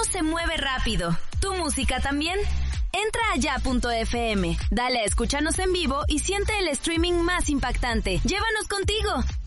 se mueve rápido. ¿Tu música también? Entra a ya.fm, dale a escucharnos en vivo y siente el streaming más impactante. ¡Llévanos contigo!